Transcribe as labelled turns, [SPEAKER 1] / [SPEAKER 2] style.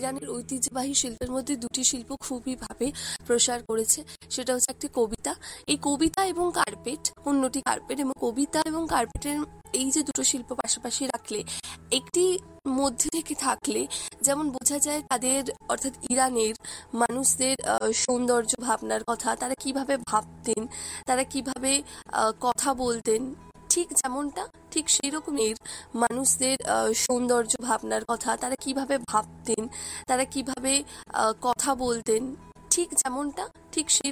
[SPEAKER 1] ইরানের ঐতিহ্যবাহী শিল্পের মধ্যে দুটি শিল্প খুবই ভাবে প্রসার করেছে। সেটা হচ্ছে একটি কবিতা, এই কবিতা এবং কার্পেট, অন্যটি কার্পেট। এবং কবিতা এবং কার্পেটের এই যে দুটো শিল্প পাশাপাশি রাখলে, একটি মধ্যে থেকে থাকলে যেমন বোঝা যায় তাদের, অর্থাৎ ইরানের মানুষদের সৌন্দর্য ভাবনার কথা, তারা কিভাবে ভাবতেন, তারা কিভাবে কথা বলতেন, ঠিক যেমনটা, ঠিক সেই রকমের মানুষদের সৌন্দর্য ভাবনার কথা, তারা কিভাবে ভাবতেন, তারা কিভাবে কথা বলতেন, ঠিক যেমনটা, ঠিক সেই